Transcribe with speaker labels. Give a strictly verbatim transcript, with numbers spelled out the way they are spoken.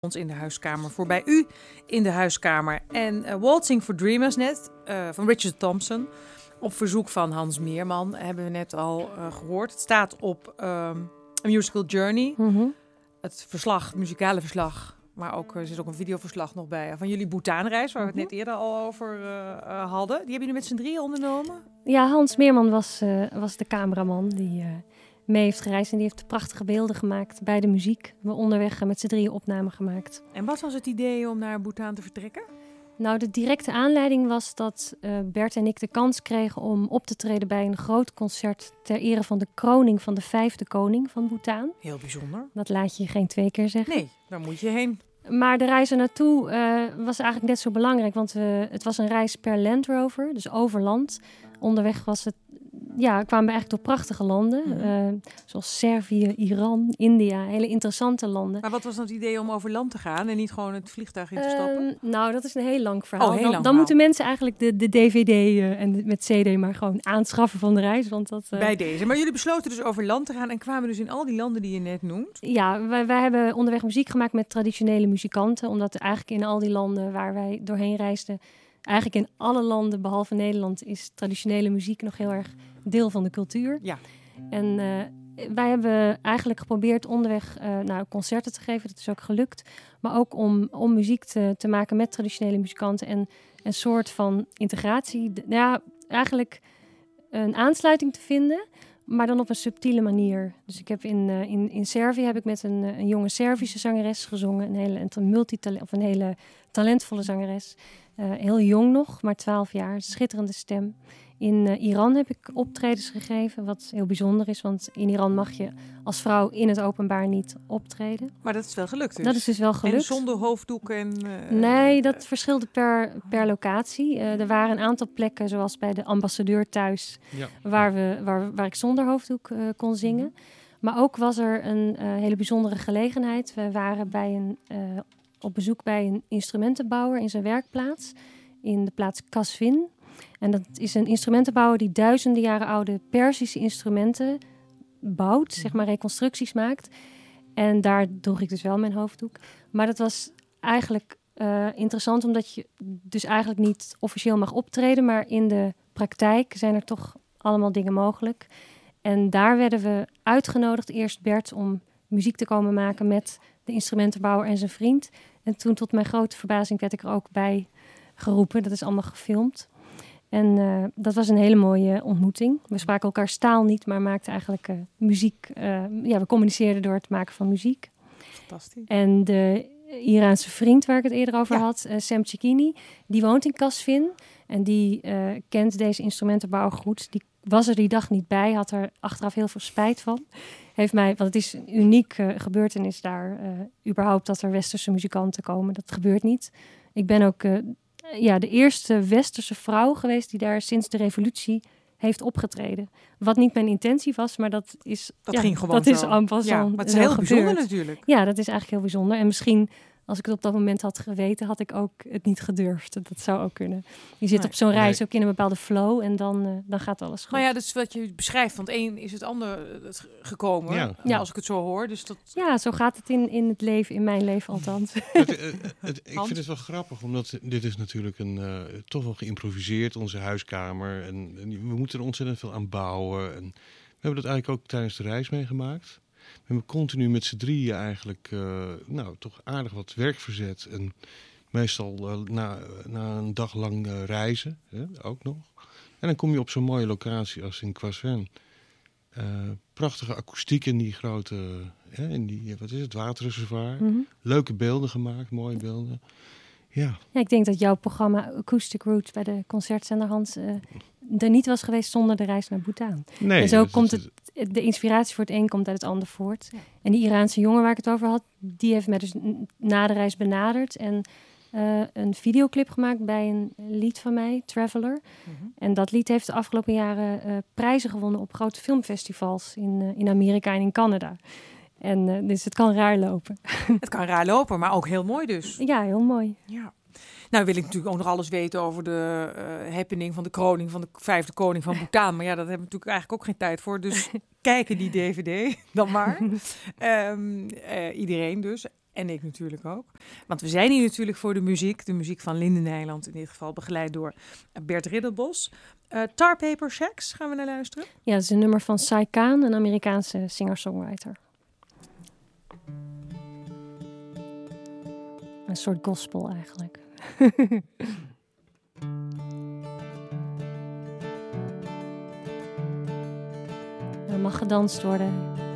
Speaker 1: ons in de huiskamer voor bij u in de huiskamer. En uh, Waltzing for Dreamers net, uh, van Richard Thompson. Op verzoek van Hans Meerman hebben we net al uh, gehoord. Het staat op um, A Musical Journey.
Speaker 2: Mm-hmm.
Speaker 1: Het verslag, het muzikale verslag. Maar ook, er zit ook een videoverslag nog bij van jullie Bhutanreis, waar we het net eerder al over uh, uh, hadden. Die hebben jullie met z'n drieën ondernomen?
Speaker 2: Ja, Hans Meerman was, uh, was de cameraman die uh, mee heeft gereisd. En die heeft prachtige beelden gemaakt bij de muziek. We hebben onderweg uh, met z'n drieën opnamen gemaakt.
Speaker 1: En wat was het idee om naar Bhutan te vertrekken?
Speaker 2: Nou, de directe aanleiding was dat uh, Bert en ik de kans kregen om op te treden bij een groot concert ter ere van de kroning van de vijfde koning van Bhutan.
Speaker 1: Heel bijzonder.
Speaker 2: Dat laat je geen twee keer zeggen.
Speaker 1: Nee, daar moet je heen.
Speaker 2: Maar de reis er naartoe uh, was eigenlijk net zo belangrijk, want uh, het was een reis per Land Rover, dus over land. Onderweg was het, ja, kwamen we eigenlijk door prachtige landen, mm-hmm. uh, zoals Servië, Iran, India, hele interessante landen.
Speaker 1: Maar wat was dan het idee om over land te gaan en niet gewoon het vliegtuig in te stappen?
Speaker 2: Uh, nou, dat is een heel lang verhaal.
Speaker 1: Oh, heel
Speaker 2: dan
Speaker 1: lang
Speaker 2: dan
Speaker 1: verhaal.
Speaker 2: moeten mensen eigenlijk de, de D V D uh, en de, met C D maar gewoon aanschaffen van de reis. Want dat, uh...
Speaker 1: Bij deze. Maar jullie besloten dus over land te gaan en kwamen dus in al die landen die je net noemt?
Speaker 2: Ja, wij, wij hebben onderweg muziek gemaakt met traditionele muzikanten, omdat eigenlijk in al die landen waar wij doorheen reisden, eigenlijk in alle landen behalve Nederland is traditionele muziek nog heel erg deel van de cultuur.
Speaker 1: Ja.
Speaker 2: En uh, wij hebben eigenlijk geprobeerd onderweg uh, nou, concerten te geven. Dat is ook gelukt. Maar ook om, om muziek te, te maken met traditionele muzikanten. En een soort van integratie. De, ja, eigenlijk een aansluiting te vinden. Maar dan op een subtiele manier. Dus ik heb in, uh, in, in Servië heb ik met een, een jonge Servische zangeres gezongen. Een hele, een multitalent, of een hele talentvolle zangeres. Uh, heel jong nog, maar twaalf jaar. Een schitterende stem. In uh, Iran heb ik optredens gegeven, wat heel bijzonder is. Want in Iran mag je als vrouw in het openbaar niet optreden.
Speaker 1: Maar dat is wel gelukt dus?
Speaker 2: Dat is dus wel gelukt.
Speaker 1: En zonder hoofddoek en... Uh,
Speaker 2: nee, dat uh, verschilde per, per locatie. Uh, er waren een aantal plekken, zoals bij de ambassadeur thuis, ja. waar, we, waar, waar ik zonder hoofddoek uh, kon zingen. Mm-hmm. Maar ook was er een uh, hele bijzondere gelegenheid. We waren bij een, uh, op bezoek bij een instrumentenbouwer in zijn werkplaats. In de plaats Kasvin. En dat is een instrumentenbouwer die duizenden jaren oude Perzische instrumenten bouwt, zeg maar reconstructies maakt. En daar droeg ik dus wel mijn hoofddoek. Maar dat was eigenlijk uh, interessant, omdat je dus eigenlijk niet officieel mag optreden, maar in de praktijk zijn er toch allemaal dingen mogelijk. En daar werden we uitgenodigd, eerst Bert, om muziek te komen maken met de instrumentenbouwer en zijn vriend. En toen tot mijn grote verbazing werd ik er ook bij geroepen. Dat is allemaal gefilmd. En uh, dat was een hele mooie ontmoeting. We spraken elkaars taal niet, maar maakten eigenlijk uh, muziek. Uh, ja, we communiceerden door het maken van muziek.
Speaker 1: Fantastisch.
Speaker 2: En de Iraanse vriend waar ik het eerder over
Speaker 1: ja.
Speaker 2: had, uh, Sam Chekini, die woont in Kasvin. En die uh, kent deze instrumentenbouwer goed. Die was er die dag niet bij, had er achteraf heel veel spijt van. Heeft mij, want het is een unieke uh, gebeurtenis daar, uh, überhaupt dat er westerse muzikanten komen. Dat gebeurt niet. Ik ben ook... Uh, Ja, de eerste westerse vrouw geweest die daar sinds de revolutie heeft opgetreden. Wat niet mijn intentie was, maar dat is...
Speaker 1: Dat
Speaker 2: ja,
Speaker 1: ging gewoon
Speaker 2: dat
Speaker 1: zo.
Speaker 2: is en passant.
Speaker 1: Ja, maar het is heel
Speaker 2: gebeurd.
Speaker 1: bijzonder natuurlijk.
Speaker 2: Ja, dat is eigenlijk heel bijzonder. En misschien, als ik het op dat moment had geweten, had ik ook het niet gedurfd. Dat zou ook kunnen. Je zit
Speaker 1: nee.
Speaker 2: op zo'n reis
Speaker 3: nee.
Speaker 2: ook in een bepaalde flow en dan, uh, dan gaat alles goed.
Speaker 1: Maar ja, dat is wat je beschrijft. Want één is het ander gekomen,
Speaker 3: Ja.
Speaker 2: Ja.
Speaker 1: als ik het zo hoor. Dus dat...
Speaker 2: Ja, zo gaat het in, in het leven, in mijn leven althans.
Speaker 3: Het, uh, het, ik vind het wel grappig, omdat dit is natuurlijk een, uh, toch wel geïmproviseerd, onze huiskamer. En, en we moeten er ontzettend veel aan bouwen. En we hebben dat eigenlijk ook tijdens de reis meegemaakt. We hebben continu met z'n drieën eigenlijk uh, nou, toch aardig wat werk verzet. En meestal uh, na, na een dag lang uh, reizen, hè, ook nog. En dan kom je op zo'n mooie locatie als in Kasvin. Uh, prachtige akoestiek in die grote, hè, in die, wat is het, waterreservoir.
Speaker 2: Mm-hmm.
Speaker 3: Leuke beelden gemaakt, mooie beelden. Ja.
Speaker 2: Ja, ik denk dat jouw programma Acoustic Roots bij de concertzender Hans uh, er niet was geweest zonder de reis naar Bhutan.
Speaker 3: Nee,
Speaker 2: en zo
Speaker 3: dat,
Speaker 2: komt
Speaker 3: dat,
Speaker 2: het, de inspiratie voor het een komt uit het ander voort.
Speaker 1: Ja.
Speaker 2: En die Iraanse jongen waar ik het over had, die heeft mij dus na de reis benaderd en uh, een videoclip gemaakt bij een lied van mij, Traveler.
Speaker 1: Mm-hmm.
Speaker 2: En dat lied heeft de afgelopen jaren uh, prijzen gewonnen op grote filmfestivals in, uh, in Amerika en in Canada. En uh, dus het kan raar lopen.
Speaker 1: Het kan raar lopen, maar ook heel mooi dus.
Speaker 2: Ja, heel mooi.
Speaker 1: Ja. Nou wil ik natuurlijk ook nog alles weten over de uh, happening van de kroning van de vijfde koning van Bhutan. Maar ja, dat hebben we natuurlijk eigenlijk ook geen tijd voor. Dus kijken die D V D dan maar. um, uh, iedereen dus. En ik natuurlijk ook. Want we zijn hier natuurlijk voor de muziek. De muziek van Linde Nijland in dit geval, begeleid door Bert Ridderbos. Uh, Tar Paper Shacks, gaan we naar luisteren?
Speaker 2: Ja, dat is een nummer van Sai Khan, een Amerikaanse singer-songwriter. Een soort gospel eigenlijk. Er mag gedanst worden.